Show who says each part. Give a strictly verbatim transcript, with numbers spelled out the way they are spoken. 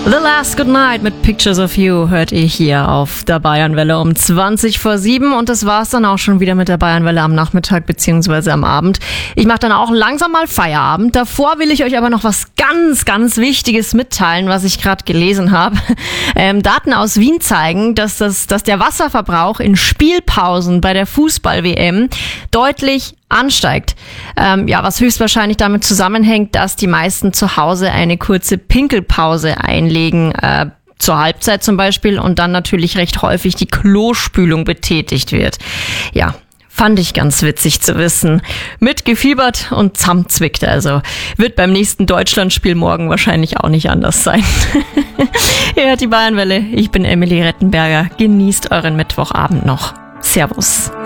Speaker 1: The Last Goodnight mit Pictures of You hört ihr hier auf der Bayernwelle um zwanzig vor sieben und das war's dann auch schon wieder mit der Bayernwelle am Nachmittag bzw. am Abend. Ich mache dann auch langsam mal Feierabend. Davor will ich euch aber noch was ganz, ganz Wichtiges mitteilen, was ich gerade gelesen habe. Ähm, Daten aus Wien zeigen, dass, das, dass der Wasserverbrauch in Spielpausen bei der Fußball-W M deutlich ansteigt. Ähm, ja, was höchstwahrscheinlich damit zusammenhängt, dass die meisten zu Hause eine kurze Pinkelpause einlegen, äh, zur Halbzeit zum Beispiel, und dann natürlich recht häufig die Klospülung betätigt wird. Ja, fand ich ganz witzig zu wissen. Mitgefiebert und zusammenzwickt also. Wird beim nächsten Deutschlandspiel morgen wahrscheinlich auch nicht anders sein. Ihr hört die Bayernwelle. Ich bin Emily Rettenberger. Genießt euren Mittwochabend noch. Servus.